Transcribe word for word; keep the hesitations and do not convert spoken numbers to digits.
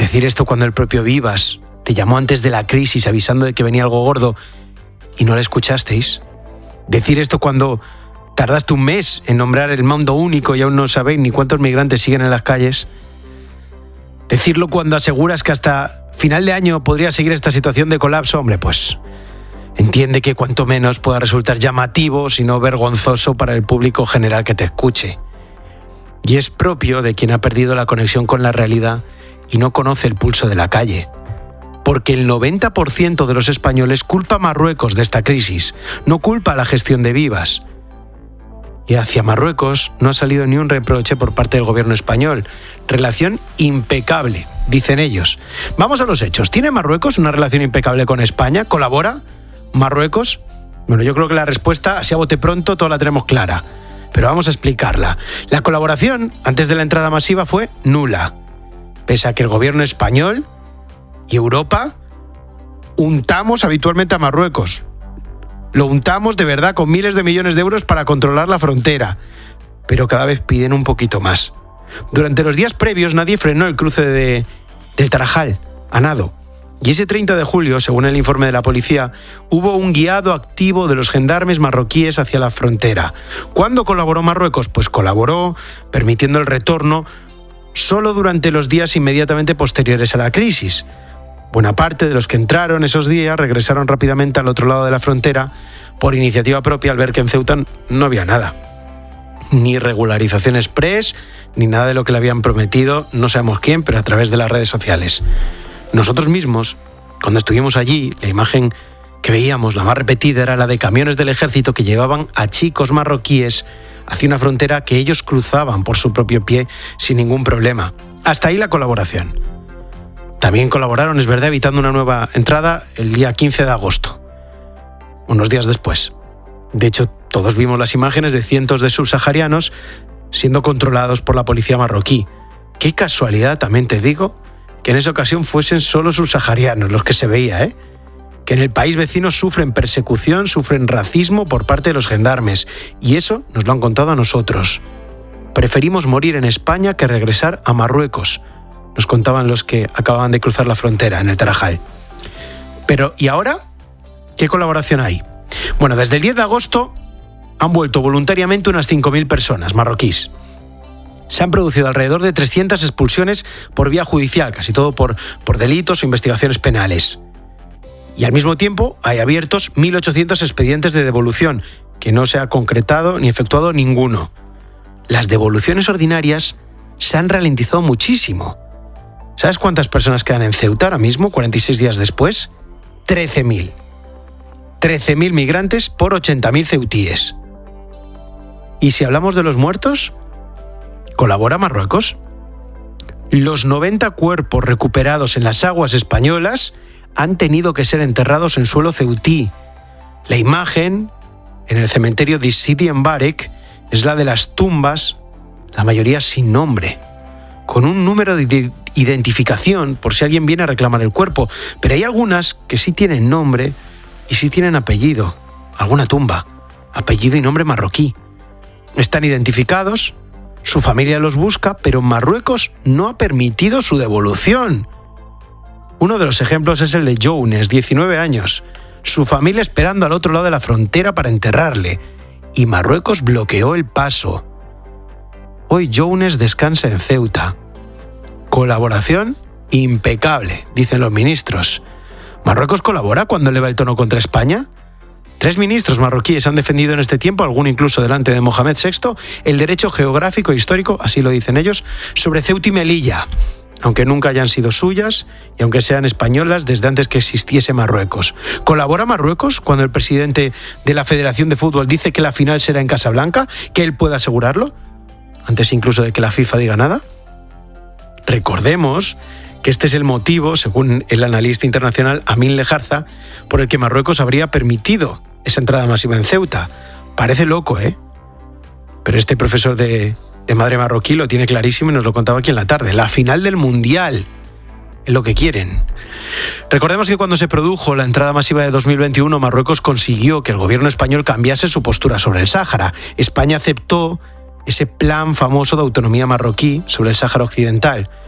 Decir esto cuando el propio Vivas te llamó antes de la crisis avisando de que venía algo gordo y no le escuchasteis. Decir esto cuando tardaste un mes en nombrar el mando único y aún no sabéis ni cuántos migrantes siguen en las calles. Decirlo cuando aseguras que hasta final de año podría seguir esta situación de colapso, hombre, pues entiende que cuanto menos pueda resultar llamativo, sino vergonzoso para el público general que te escuche. Y es propio de quien ha perdido la conexión con la realidad y no conoce el pulso de la calle. Porque el noventa por ciento de los españoles culpa a Marruecos de esta crisis, no culpa a la gestión de Vivas. Y hacia Marruecos no ha salido ni un reproche por parte del gobierno español. Relación impecable, dicen ellos. Vamos a los hechos. ¿Tiene Marruecos una relación impecable con España? ¿Colabora Marruecos? Bueno, yo creo que la respuesta, si a bote pronto, toda la tenemos clara. Pero vamos a explicarla. La colaboración, antes de la entrada masiva, fue nula. Pese a que el gobierno español y Europa untamos habitualmente a Marruecos. Lo untamos de verdad con miles de millones de euros para controlar la frontera. Pero cada vez piden un poquito más. Durante los días previos nadie frenó el cruce de, del Tarajal, a nado. Y ese treinta de julio, según el informe de la policía, hubo un guiado activo de los gendarmes marroquíes hacia la frontera. ¿Cuándo colaboró Marruecos? Pues colaboró permitiendo el retorno solo durante los días inmediatamente posteriores a la crisis. Buena parte de los que entraron esos días regresaron rápidamente al otro lado de la frontera por iniciativa propia al ver que en Ceuta no había nada. Ni regularización express, ni nada de lo que le habían prometido, no sabemos quién, pero a través de las redes sociales. Nosotros mismos, cuando estuvimos allí, la imagen que veíamos, la más repetida, era la de camiones del ejército que llevaban a chicos marroquíes hacia una frontera que ellos cruzaban por su propio pie sin ningún problema. Hasta ahí la colaboración. También colaboraron, es verdad, evitando una nueva entrada el día quince de agosto, unos días después. De hecho, todos vimos las imágenes de cientos de subsaharianos siendo controlados por la policía marroquí. Qué casualidad, también te digo, que en esa ocasión fuesen solo subsaharianos los que se veía, ¿eh? Que en el país vecino sufren persecución, sufren racismo por parte de los gendarmes. Y eso nos lo han contado a nosotros. Preferimos morir en España que regresar a Marruecos, nos contaban los que acababan de cruzar la frontera en el Tarajal. Pero, ¿y ahora? ¿Qué colaboración hay? Bueno, desde el diez de agosto han vuelto voluntariamente unas cinco mil personas marroquíes. Se han producido alrededor de trescientas expulsiones por vía judicial, casi todo por, por delitos o investigaciones penales. Y al mismo tiempo hay abiertos mil ochocientos expedientes de devolución, que no se ha concretado ni efectuado ninguno. Las devoluciones ordinarias se han ralentizado muchísimo. ¿Sabes cuántas personas quedan en Ceuta ahora mismo, cuarenta y seis días después? trece mil. trece mil migrantes por ochenta mil ceutíes. ¿Y si hablamos de los muertos? ¿Colabora Marruecos? Los noventa cuerpos recuperados en las aguas españolas han tenido que ser enterrados en suelo ceutí. La imagen en el cementerio de Sidi Mbarek es la de las tumbas, la mayoría sin nombre, con un número de identificación por si alguien viene a reclamar el cuerpo, pero hay algunas que sí tienen nombre y sí tienen apellido, alguna tumba, apellido y nombre marroquí. Están identificados, su familia los busca, pero Marruecos no ha permitido su devolución. Uno de los ejemplos es el de Younes, diecinueve años, su familia esperando al otro lado de la frontera para enterrarle, y Marruecos bloqueó el paso. Hoy Younes descansa en Ceuta. Colaboración impecable, dicen los ministros. ¿Marruecos colabora cuando eleva el tono contra España? Tres ministros marroquíes han defendido en este tiempo, alguno incluso delante de Mohamed sexto, el derecho geográfico e histórico, así lo dicen ellos, sobre Ceuta y Melilla, aunque nunca hayan sido suyas y aunque sean españolas desde antes que existiese Marruecos. ¿Colabora Marruecos cuando el presidente de la Federación de Fútbol dice que la final será en Casablanca, que él pueda asegurarlo, antes incluso de que la FIFA diga nada? Recordemos que este es el motivo, según el analista internacional Amin Lejarza, por el que Marruecos habría permitido esa entrada masiva en Ceuta. Parece loco, ¿eh? Pero este profesor de, de madre marroquí lo tiene clarísimo y nos lo contaba aquí en la tarde. La final del Mundial es lo que quieren. Recordemos que cuando se produjo la entrada masiva de dos mil veintiuno, Marruecos consiguió que el gobierno español cambiase su postura sobre el Sáhara. España aceptó ese plan famoso de autonomía marroquí sobre el Sáhara Occidental.